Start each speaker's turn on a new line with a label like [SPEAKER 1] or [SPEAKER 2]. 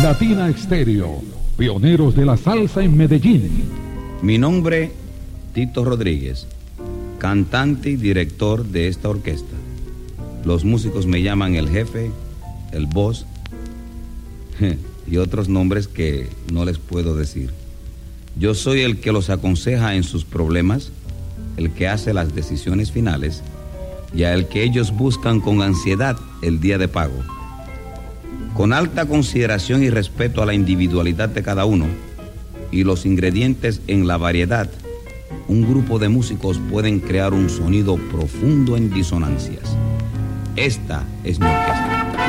[SPEAKER 1] Latina Estéreo, pioneros de la salsa en Medellín.
[SPEAKER 2] Mi nombre, Tito Rodríguez, cantante y director de esta orquesta. Los músicos me llaman el jefe, el boss y otros nombres que no les puedo decir. Yo soy el que los aconseja en sus problemas, el que hace las decisiones finales y el que ellos buscan con ansiedad el día de pago. Con alta consideración y respeto a la individualidad de cada uno y los ingredientes en la variedad, un grupo de músicos pueden crear un sonido profundo en disonancias. Esta es mi orquesta.